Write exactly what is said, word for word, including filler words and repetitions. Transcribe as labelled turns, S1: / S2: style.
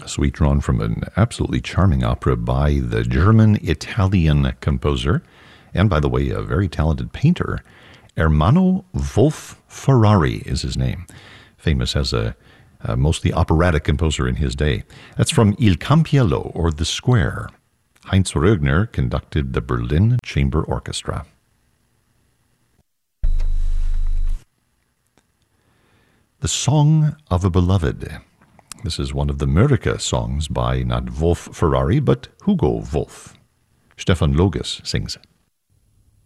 S1: suite drawn from an absolutely charming opera by the German-Italian composer, and by the way, a very talented painter. Ermanno Wolf Ferrari is his name, famous as a, a mostly operatic composer in his day. That's from Il Campiello, or The Square. Heinz Rögner conducted the Berlin Chamber Orchestra. The Song of a Beloved. This is one of the Mörike songs by not Wolf Ferrari, but Hugo Wolf. Stefan Logus sings it.